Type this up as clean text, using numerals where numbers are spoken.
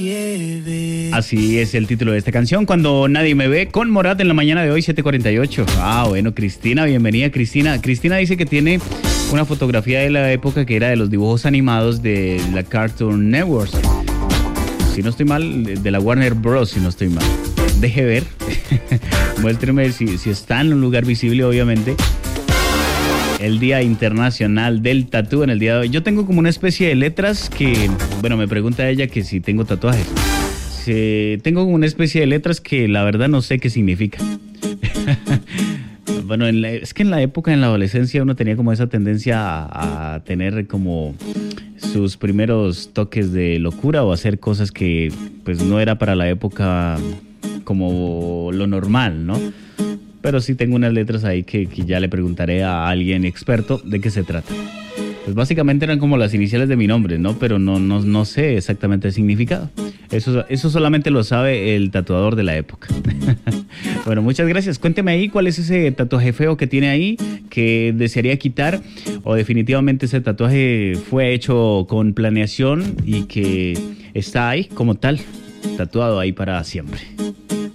Así es el título de esta canción, Cuando Nadie Me Ve, con Morat en la mañana de hoy, 7:48. Bueno, Cristina, bienvenida, Cristina. Cristina dice que tiene una fotografía de la época que era de los dibujos animados de la Cartoon Network. Si no estoy mal, de la Warner Bros., si no estoy mal. Deje ver. Muéstreme si está en un lugar visible, obviamente. El Día Internacional del Tatú en el día de hoy. Yo tengo como una especie de letras que, bueno, me pregunta ella que si tengo tatuajes. Tengo como una especie de letras que la verdad no sé qué significa. Bueno, es que en la época, en la adolescencia, uno tenía como esa tendencia a tener como sus primeros toques de locura o hacer cosas que pues no era para la época como lo normal, ¿no? Pero sí tengo unas letras ahí que ya le preguntaré a alguien experto de qué se trata. Pues básicamente eran como las iniciales de mi nombre, ¿no? Pero no sé exactamente el significado. Eso solamente lo sabe el tatuador de la época. Bueno, muchas gracias. Cuénteme ahí cuál es ese tatuaje feo que tiene ahí, que desearía quitar, o definitivamente ese tatuaje fue hecho con planeación y que está ahí como tal, tatuado ahí para siempre.